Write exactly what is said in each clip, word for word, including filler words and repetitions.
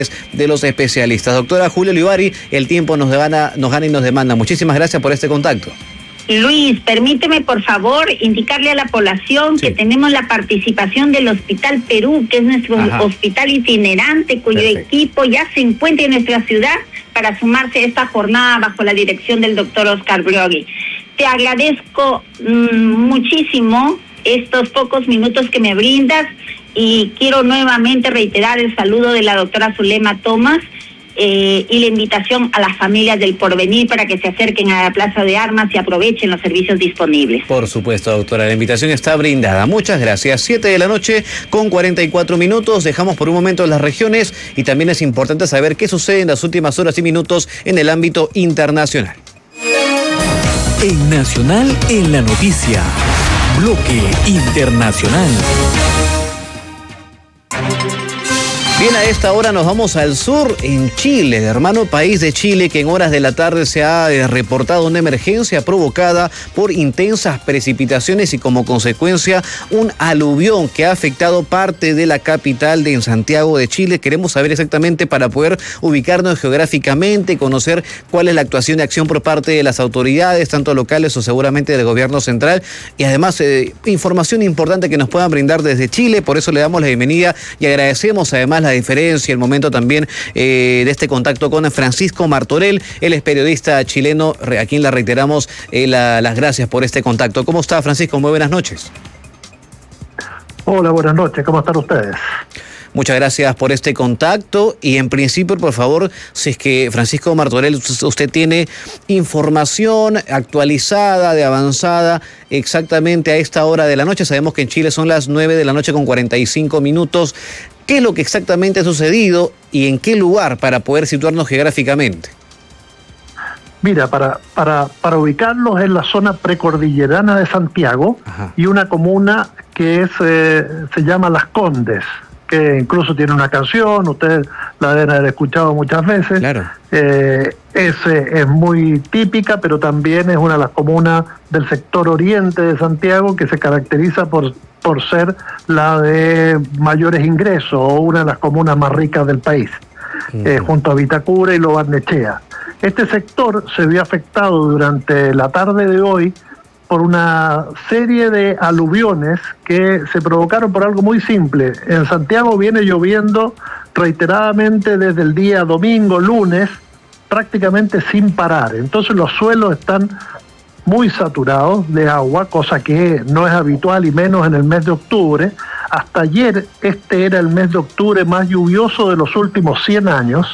de los especialistas. Doctora Julia Olivari, el tiempo nos gana, nos gana y nos demanda. Muchísimas gracias por este contacto. Luis, permíteme por favor indicarle a la población sí. que tenemos la participación del Hospital Perú, que es nuestro Ajá. hospital itinerante, cuyo Perfecto. equipo ya se encuentra en nuestra ciudad para sumarse a esta jornada bajo la dirección del doctor Oscar Briogui. Te agradezco mmm, muchísimo estos pocos minutos que me brindas y quiero nuevamente reiterar el saludo de la doctora Zulema Tomás eh, y la invitación a las familias del Porvenir para que se acerquen a la Plaza de Armas y aprovechen los servicios disponibles. Por supuesto, doctora, la invitación está brindada. Muchas gracias. Siete de la noche con cuarenta y cuatro minutos. Dejamos por un momento las regiones y también es importante saber qué sucede en las últimas horas y minutos en el ámbito internacional. En Nacional en la Noticia, Bloque Internacional. Bien, a esta hora nos vamos al sur, en Chile, hermano país de Chile, que en horas de la tarde se ha reportado una emergencia provocada por intensas precipitaciones y como consecuencia un aluvión que ha afectado parte de la capital de Santiago de Chile. Queremos saber exactamente para poder ubicarnos geográficamente, conocer cuál es la actuación y acción por parte de las autoridades, tanto locales o seguramente del gobierno central, y además eh, información importante que nos puedan brindar desde Chile. Por eso le damos la bienvenida y agradecemos además la diferencia, el momento también eh, de este contacto con Francisco Martorell. Él es periodista chileno, a quien le reiteramos eh, la, las gracias por este contacto. ¿Cómo está, Francisco? Muy buenas noches. Hola, buenas noches. ¿Cómo están ustedes? Muchas gracias por este contacto y en principio, por favor, si es que Francisco Martorell, usted tiene información actualizada, de avanzada, exactamente a esta hora de la noche. Sabemos que en Chile son las nueve de la noche con cuarenta y cinco minutos. ¿Qué es lo que exactamente ha sucedido y en qué lugar para poder situarnos geográficamente? Mira, para, para, para ubicarlos en la zona precordillerana de Santiago Ajá. y una comuna que es eh, se llama Las Condes, que incluso tiene una canción, ustedes la deben haber escuchado muchas veces. Claro. Eh, es, es muy típica, pero también es una de las comunas del sector oriente de Santiago que se caracteriza por, por ser la de mayores ingresos o una de las comunas más ricas del país, uh-huh. eh, junto a Vitacura y Lo Barnechea. Este sector se vio afectado durante la tarde de hoy por una serie de aluviones que se provocaron por algo muy simple. En Santiago viene lloviendo reiteradamente desde el día domingo, lunes, prácticamente sin parar. Entonces los suelos están muy saturados de agua, cosa que no es habitual y menos en el mes de octubre. Hasta ayer este era el mes de octubre más lluvioso de los últimos cien años.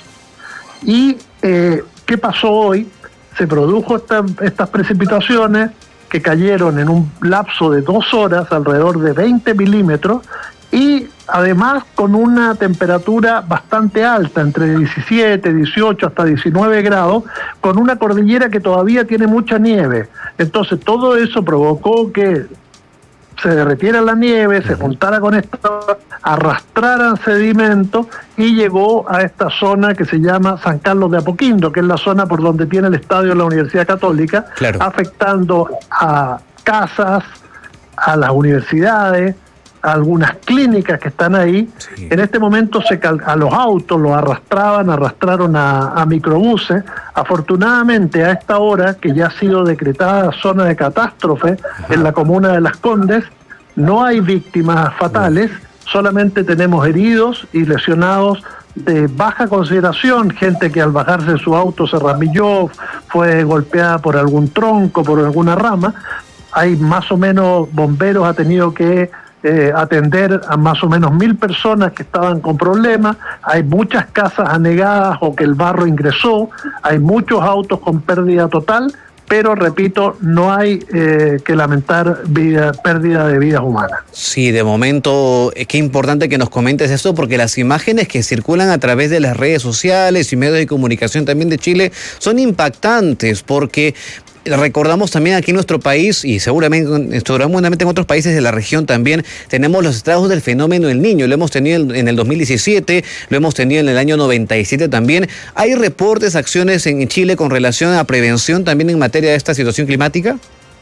¿Y eh, qué pasó hoy? Se produjo esta, estas precipitaciones que cayeron en un lapso de dos horas, alrededor de veinte milímetros, y además con una temperatura bastante alta, entre diecisiete, dieciocho hasta diecinueve grados, con una cordillera que todavía tiene mucha nieve. Entonces todo eso provocó que se derretiera la nieve, se juntara con esto, arrastraran sedimentos y llegó a esta zona que se llama San Carlos de Apoquindo, que es la zona por donde tiene el estadio de la Universidad Católica, claro. afectando a casas, a las universidades, a algunas clínicas que están ahí. Sí. En este momento se cal- a los autos los arrastraban, arrastraron a, a microbuses. Afortunadamente a esta hora, que ya ha sido decretada zona de catástrofe Ajá. en la comuna de Las Condes, no hay víctimas fatales, Ajá. solamente tenemos heridos y lesionados de baja consideración, gente que al bajarse de su auto se ramilló, fue golpeada por algún tronco, por alguna rama. Hay más o menos, bomberos ha tenido que Eh, atender a más o menos mil personas que estaban con problemas. Hay muchas casas anegadas o que el barro ingresó, hay muchos autos con pérdida total, pero repito, no hay eh, que lamentar vida, pérdida de vidas humanas. Sí, de momento, es que importante que nos comentes esto, porque las imágenes que circulan a través de las redes sociales y medios de comunicación también de Chile son impactantes, porque recordamos también aquí en nuestro país y seguramente, seguramente en otros países de la región también tenemos los estragos del fenómeno del Niño. Lo hemos tenido en el dos mil diecisiete, lo hemos tenido en el año noventa y siete también. ¿Hay reportes, acciones en Chile con relación a prevención también en materia de esta situación climática?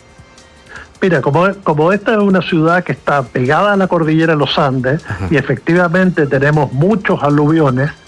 Mira, como, como esta es una ciudad que está pegada a la cordillera de los Andes, Ajá. y efectivamente tenemos muchos aluviones,